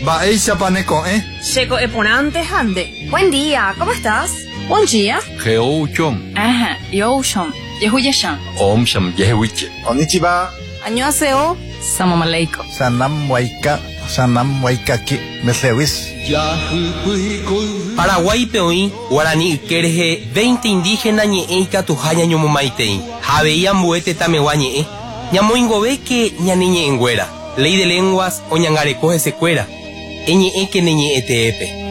Baeisha paneco, Checo eponante hande. Buen día, ¿cómo estás? Buen día. Geouchon. Ajá, Yoshon. Yehuyeshan. Omsham yehuiche. Konnichiwa. Annyeonghaseyo. Salam aleikum. Sanam waikaki. Meslewis. Paraguay peoí, Guarani Ikerje, 20 indígenas ñe'eika tuhaña ñomomaitei. Javeía mbuete tamewa ñe'e. Ñamoingove que ñaniñe enguera. Ley de lenguas o ñangarecoje secuera. Eñe'e que neñe'e teepe.